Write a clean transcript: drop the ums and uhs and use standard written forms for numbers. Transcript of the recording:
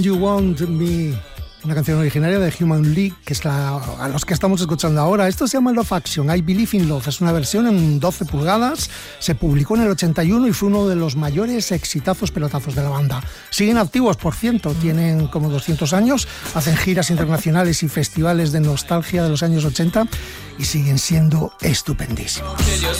You Want Me, una canción originaria de Human League, que es a los que estamos escuchando ahora. Esto se llama Love Action, I Believe in Love. Es una versión en 12 pulgadas, se publicó en el 81 y fue uno de los mayores exitazos pelotazos de la banda. Siguen activos, por cierto, tienen como 200 años, hacen giras internacionales y festivales de nostalgia de los años 80 y siguen siendo estupendísimos.